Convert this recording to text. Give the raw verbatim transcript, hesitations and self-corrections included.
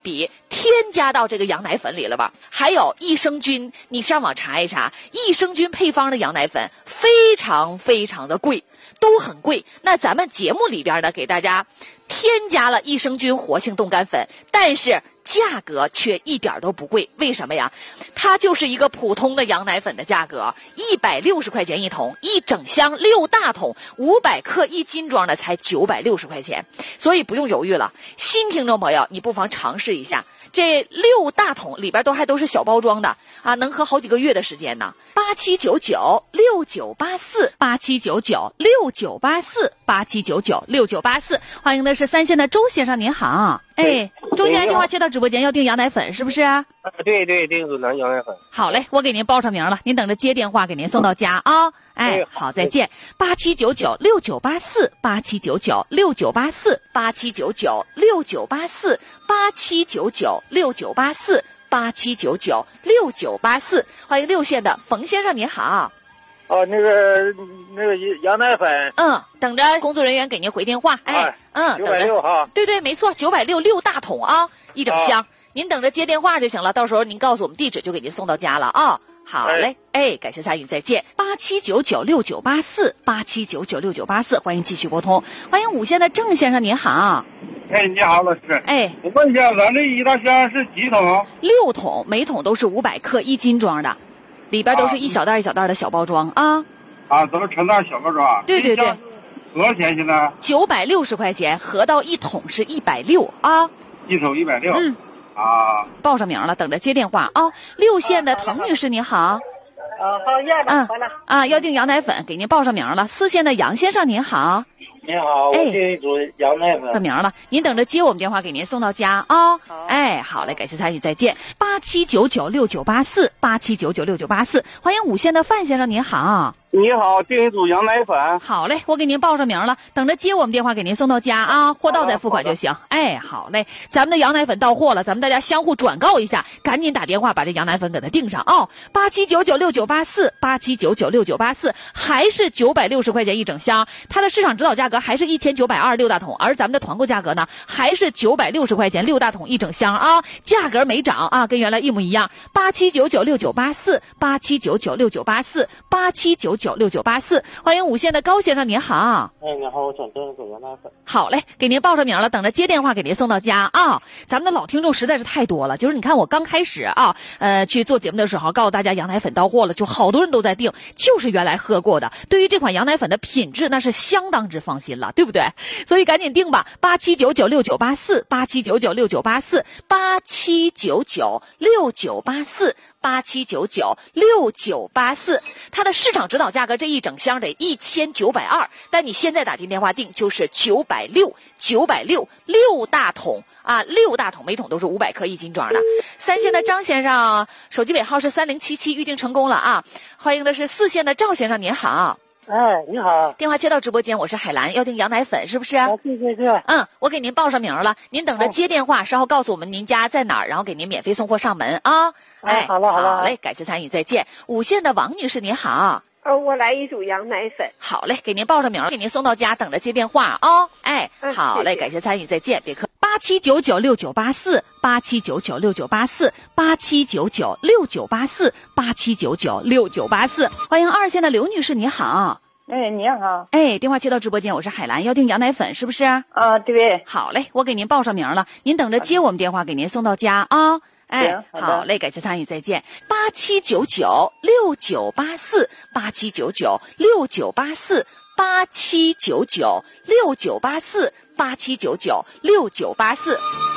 比添加到这个羊奶粉里了吧？还有益生菌，你上网查一查，益生菌配方的羊奶粉非常非常的贵，都很贵。那咱们节目里边呢，给大家添加了益生菌活性冻干粉，但是价格却一点都不贵。为什么呀？它就是一个普通的羊奶粉的价格，一百六十块钱一桶，一整箱六大桶，五百克一斤装的才九百六十块钱。所以不用犹豫了，新听众朋友，你不妨尝试一下。这六大桶里边都还都是小包装的啊，能喝好几个月的时间呢。八七九九六九八四八七九九六九八四八七九九六九八四，欢迎的是三线的周先生，您好。哎，周先生电话接到直播间，要订羊奶粉是不是？啊， 对对，订主拿羊奶粉。 好嘞，我给您报上名了，您等着接电话给您送到家啊。哦。哎，好，再见。八七九九六九八四八七九九六九八四八七九九六九八四八七九九六九八四八七九九六九八四，欢迎六线的冯先生，您好。 哦，那个那个羊奶粉， 嗯，等着工作人员给您回电话。哎，嗯， 九百六哈， 对对，没错，九百六六大桶啊，一整箱，啊、您等着接电话就行了，到时候您告诉我们地址，就给您送到家了啊。好嘞，哎，感谢参与，再见。八七九九六九八四八七九九六九八四，欢迎继续拨通。欢迎五线的郑先生，您好。 哎，你好，老师。 哎， 我问一下，咱这一大箱是几桶？ 六桶，每桶都是五百克一斤装的。里边都是一小袋一小袋的小包装啊， 啊，都是成袋小包装。 对对对， 多少钱现在？ 九百六十块钱，合到一桶是一百六啊。 一桶一百六。 嗯， 啊， 报上名了，等着接电话啊。六线的滕女士，你好。 啊，好，要的，好了。 啊，要订羊奶粉，给您报上名了。四线的杨先生，您好。 你好，我订一组羊奶粉。 报名了，您等着接我们电话，给您送到家啊。好，哎，好嘞，感谢参与，再见。八七九九六九八四八七九九六九八四，欢迎五线的范先生，您好。 你好，订一组羊奶粉。 好嘞，我给您报上名了，等着接我们电话，给您送到家啊，货到再付款就行。哎，好嘞，咱们的羊奶粉到货了，咱们大家相互转告一下，赶紧打电话把这羊奶粉给它订上哦。八七九九六九八四八七九九六九八四，还是九百六十块钱一整箱，它的市场指导价格还是一千九百二六大桶，而咱们的团购价格呢，还是九百六十块钱六大桶一整箱啊，价格没涨啊，跟原来一模一样。八七九九六九八四八七九九六九八四八七九九六九八四，欢迎五线的高先生，您好。 哎，你好，我想订一组羊奶粉。 好嘞，给您报上名了，等着接电话给您送到家啊。咱们的老听众实在是太多了，就是你看我刚开始啊，呃，去做节目的时候，告诉大家羊奶粉到货了，就好多人都在订，就是原来喝过的。对于这款羊奶粉的品质，那是相当之放心了，对不对？所以赶紧订吧，八七九九六九八四八七九九六九八四八七九九六九八四八七九九六九八四，它的市场指导价格这一整箱得一千九百二，但你现在打进电话订就是九百六，九百六六大桶啊，六大桶，每桶都是五百克一斤装的。三线的张先生，手机尾号是三零七七，预定成功了啊！欢迎的是四线的赵先生，您好。 哎，你好， 电话接到直播间，我是海兰，要订羊奶粉是不是？ 啊，对对对。 嗯，我给您报上名了，您等着接电话，稍后告诉我们您家在哪儿，然后给您免费送货上门啊。 哎，好了好了， 好嘞，感谢参与，再见。五线的王女士，您好。 呃，我来一组羊奶粉。 好嘞，给您报上名，给您送到家，等着接电话啊。哎， 嗯、 好嘞， 谢谢感谢参与，再见，别客。八七九九六九八四八七九九六九八四八七九九六九八四八七九九六九八四，欢迎二线的刘女士，你好。 哎，你好。 哎，电话接到直播间，我是海兰，要订羊奶粉是不是？ 啊，对。 好嘞，我给您报上名了，您等着接我们电话，给您送到家啊。哎， 好, 好嘞，感谢参与，再见。八七九九六九八四八七九九六九八四八七九九六九八四八七九九六九八四。